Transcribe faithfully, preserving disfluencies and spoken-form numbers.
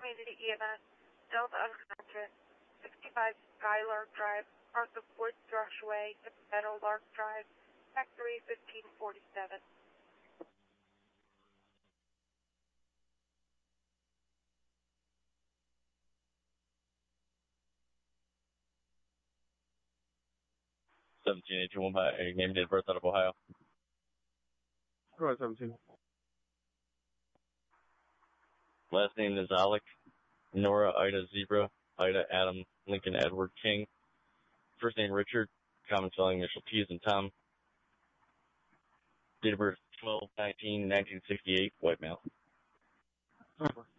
Community E M S, Delta Unconscious, sixty-five Skylark Drive, north of Woods Thrush Way, Meadow Lark Drive, Factory fifteen forty-seven. seventeen eighty-one by a name, date of birth out of Ohio. Go ahead, seventeen. Last name is Alec. Nora, Ida, Zebra, Ida, Adam, Lincoln, Edward, King. First name Richard. Common spelling initial T as in Tom. Date of birth twelve nineteen nineteen sixty-eight. White male. Over.